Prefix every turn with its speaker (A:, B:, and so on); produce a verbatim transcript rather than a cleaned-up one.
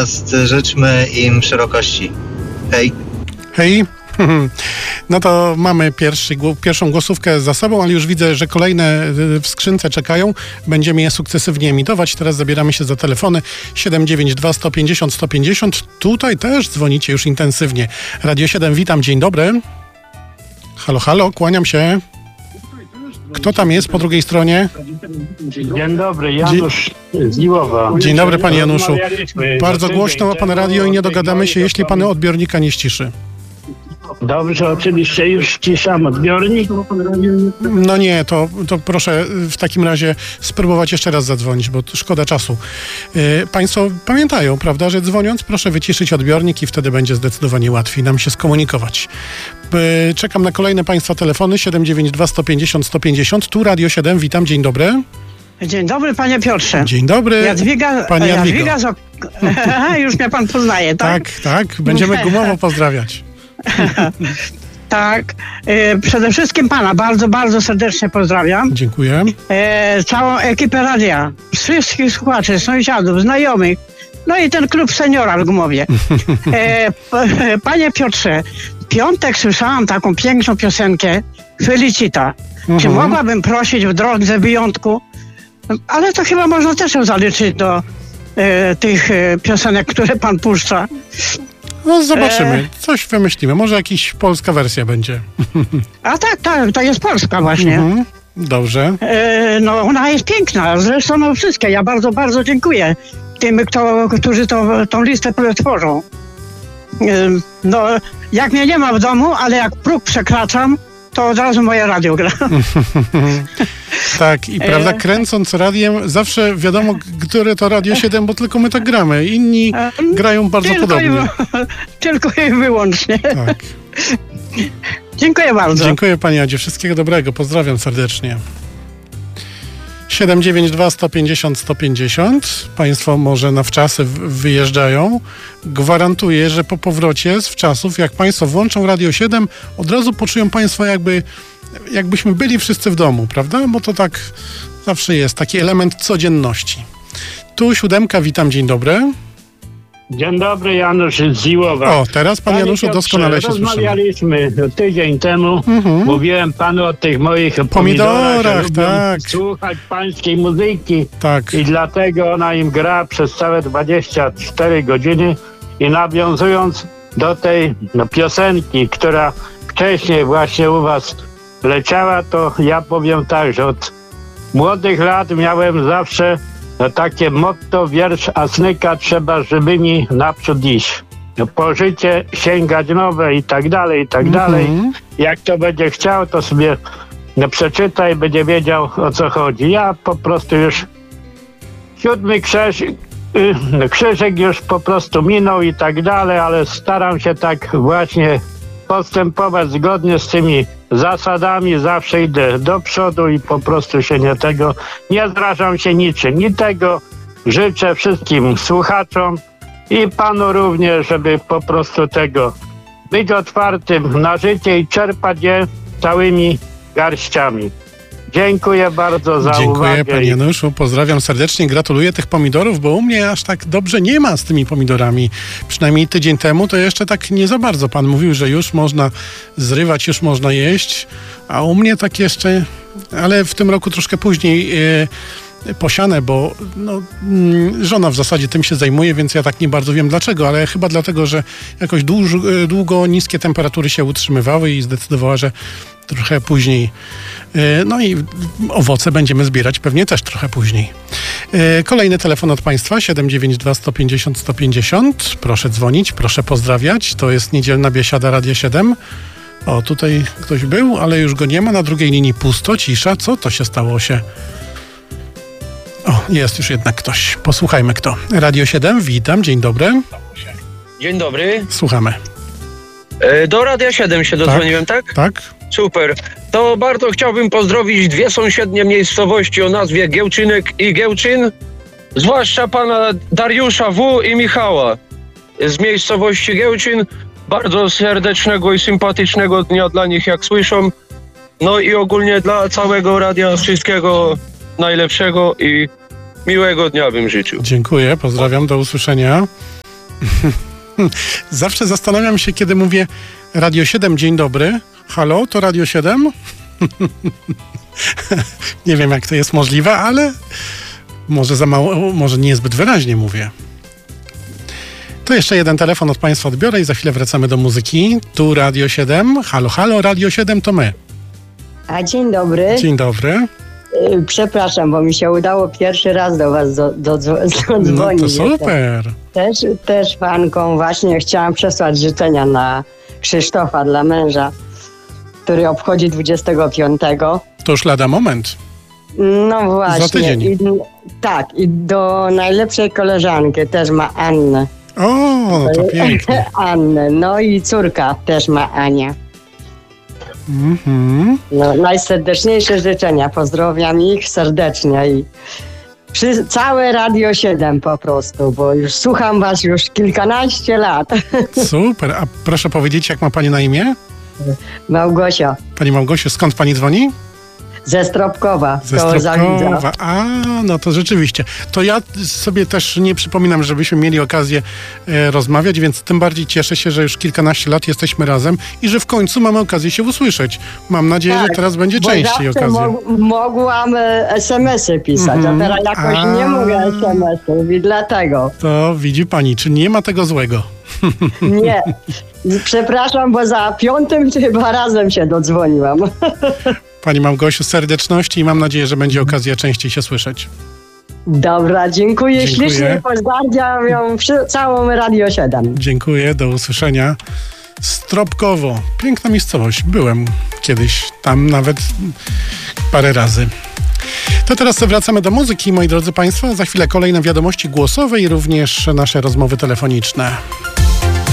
A: natomiast życzmy im szerokości. Hej.
B: Hej. No to mamy pierwszy, pierwszą głosówkę za sobą, ale już widzę, że kolejne w skrzynce czekają. Będziemy je sukcesywnie emitować. Teraz zabieramy się za telefony siedem dziewięć dwa sto pięćdziesiąt sto pięćdziesiąt. Tutaj też dzwonicie już intensywnie. Radio siedem, witam, dzień dobry. Halo, halo, kłaniam się. Kto tam jest po drugiej stronie?
C: Dzień dobry, Janusz z Liłowa.
B: Dzień dobry, panie Januszu. Bardzo głośno ma pan radio i nie dogadamy się, jeśli pan odbiornika nie ściszy.
C: Dobrze, oczywiście już ściszam odbiornik.
B: No nie, to, to proszę w takim razie spróbować jeszcze raz zadzwonić, bo szkoda czasu. Yy, państwo pamiętają, prawda, że dzwoniąc proszę wyciszyć odbiornik i wtedy będzie zdecydowanie łatwiej nam się skomunikować. Yy, czekam na kolejne państwa telefony siedem dziewięć dwa sto pięćdziesiąt sto pięćdziesiąt. Tu Radio siedem, witam, dzień dobry.
D: Dzień dobry, panie Piotrze.
B: Dzień dobry,
D: Jadwiga,
B: pani Jadwigo.
D: Jadwiga z ok... Już mnie pan poznaje, tak?
B: Tak, tak, będziemy gumowo pozdrawiać.
D: Tak, e, przede wszystkim pana bardzo, bardzo serdecznie pozdrawiam.
B: Dziękuję.
D: E, całą ekipę radia, wszystkich słuchaczy, sąsiadów, znajomych, no i ten klub seniora w Gumowie. E, p- panie Piotrze, w piątek słyszałam taką piękną piosenkę Felicita. Mhm. Czy mogłabym prosić w drodze wyjątku? Ale to chyba można też ją zaliczyć do e, tych e, piosenek, które pan puszcza.
B: No zobaczymy, coś wymyślimy. Może jakaś polska wersja będzie.
D: A tak, tak, to jest polska właśnie.
B: Mhm, dobrze.
D: E, no ona jest piękna, zresztą no wszystkie. Ja bardzo, bardzo dziękuję tym, kto, którzy to, tą listę tworzą. E, no jak mnie nie ma w domu, ale jak próg przekraczam, to od razu moje radio gra.
B: Tak, i prawda, kręcąc radiem, zawsze wiadomo, które to Radio siedem, bo tylko my tak gramy. Inni grają bardzo
D: tylko
B: podobnie.
D: I, tylko i wyłącznie.
B: Tak.
D: Dziękuję bardzo.
B: Dziękuję pani Jadzie, wszystkiego dobrego, pozdrawiam serdecznie. siedem dziewięć dwa sto pięćdziesiąt sto pięćdziesiąt. Państwo może na wczasy wyjeżdżają. Gwarantuję, że po powrocie z wczasów, jak państwo włączą Radio siedem, od razu poczują państwo jakby, jakbyśmy byli wszyscy w domu, prawda? Bo to tak zawsze jest, taki element codzienności. Tu siódemka, witam, dzień dobry.
C: Dzień dobry, Janusz z Liłowa.
B: O, teraz pan Januszu Piotrze, doskonale się słyszymy.
C: Rozmawialiśmy tydzień temu,
B: mhm.
C: mówiłem panu o tych moich
B: pomidorach,
C: pomidorach,
B: tak.
C: słuchać pańskiej muzyki
B: tak.
C: I dlatego ona im gra przez całe dwadzieścia cztery godziny i nawiązując do tej no, piosenki, która wcześniej właśnie u was leciała, to ja powiem tak, że od młodych lat miałem zawsze no, takie motto, wiersz Asnyka, trzeba żywymi naprzód iść. No, po życie sięgać nowe i tak dalej, i tak dalej.
B: Mm-hmm.
C: Jak to będzie chciał, to sobie no, przeczyta i będzie wiedział, o co chodzi. Ja po prostu już siódmy krzyż, yy, krzyżyk już po prostu minął i tak dalej, ale staram się tak właśnie postępować zgodnie z tymi zasadami, zawsze idę do przodu i po prostu się nie tego, nie zrażam się niczym. I tego życzę wszystkim słuchaczom i panu również, żeby po prostu tego być otwartym na życie i czerpać je całymi garściami. Dziękuję bardzo za
B: Dziękuję,
C: uwagę.
B: Dziękuję panie Januszu, pozdrawiam serdecznie, gratuluję tych pomidorów, bo u mnie aż tak dobrze nie ma z tymi pomidorami. Przynajmniej tydzień temu to jeszcze tak nie za bardzo. Pan mówił, że już można zrywać, już można jeść, a u mnie tak jeszcze, ale w tym roku troszkę później yy, posiane, bo no, yy, żona w zasadzie tym się zajmuje, więc ja tak nie bardzo wiem dlaczego, ale chyba dlatego, że jakoś dłuż, yy, długo niskie temperatury się utrzymywały i zdecydowała, że trochę później. No i owoce będziemy zbierać pewnie też trochę później. Kolejny telefon od państwa, siedem dziewięć dwa sto pięćdziesiąt sto pięćdziesiąt. Proszę dzwonić, proszę pozdrawiać. To jest niedzielna biesiada Radia siedem. O, tutaj ktoś był, ale już go nie ma. Na drugiej linii pusto, cisza. Co to się stało się? O, jest już jednak ktoś. Posłuchajmy kto. Radio siedem, witam, dzień dobry.
E: Dzień dobry.
B: Słuchamy.
E: Do Radia siedem się dodzwoniłem, tak?
B: Tak. tak.
E: Super. To bardzo chciałbym pozdrowić dwie sąsiednie miejscowości o nazwie Giełczynek i Giełczyn, zwłaszcza pana Dariusza W. i Michała z miejscowości Giełczyn. Bardzo serdecznego i sympatycznego dnia dla nich, jak słyszą. No i ogólnie dla całego radia wszystkiego najlepszego i miłego dnia bym życzył.
B: Dziękuję, pozdrawiam, do usłyszenia. Zawsze zastanawiam się, kiedy mówię Radio siedem, dzień dobry. Halo, to Radio siedem? Nie wiem, jak to jest możliwe, ale może za mało, może niezbyt wyraźnie mówię. To jeszcze jeden telefon od Państwa odbiorę i za chwilę wracamy do muzyki. Tu Radio siedem. Halo, halo, Radio siedem to my.
F: A dzień dobry.
B: Dzień dobry.
F: Y, Przepraszam, bo mi się udało pierwszy raz do was do, do, do, dodzwonić.
B: No to super.
F: Też, też fanką właśnie chciałam przesłać życzenia na Krzysztofa dla męża, który obchodzi dwudziestego piątego.
B: To już lada moment.
F: No właśnie.
B: Za tydzień.
F: I, tak, i do najlepszej koleżanki też ma Annę.
B: O, to pięknie.
F: Annę, no i córka też ma Ania.
B: Mhm.
F: No, najserdeczniejsze życzenia. Pozdrawiam ich serdecznie i przy, całe Radio siedem po prostu, bo już słucham was już kilkanaście lat.
B: Super. A proszę powiedzieć, jak ma Pani na imię?
F: Małgosia
B: Pani Małgosiu, skąd Pani dzwoni?
F: ze Stropkowa,
B: Ze
F: koło Zawidza.
B: Stropkowa. A, no to rzeczywiście. To ja sobie też nie przypominam, żebyśmy mieli okazję e, rozmawiać, więc tym bardziej cieszę się, że już kilkanaście lat jesteśmy razem i że w końcu mamy okazję się usłyszeć. Mam nadzieję,
F: Tak,
B: że teraz będzie
F: bo
B: częściej
F: zawsze
B: okazja.
F: Mo- mogłam e, es em esy pisać,
B: Mhm.
F: a teraz jakoś
B: A.
F: nie mogę es em esów i dlatego.
B: To widzi Pani, czy nie ma tego złego?
F: Nie. Przepraszam, bo za piątym chyba razem się dodzwoniłam.
B: Pani Małgosiu, serdeczności i mam nadzieję, że będzie okazja częściej się słyszeć.
F: Dobra, dziękuję,
B: Dziękuję.
F: ślicznie, pozdrawiam ją przy- całą Radio siedem.
B: Dziękuję, do usłyszenia. Stropkowo, piękna miejscowość. Byłem kiedyś tam nawet parę razy. To teraz wracamy do muzyki, moi drodzy Państwo. Za chwilę kolejne wiadomości głosowe i również nasze rozmowy telefoniczne.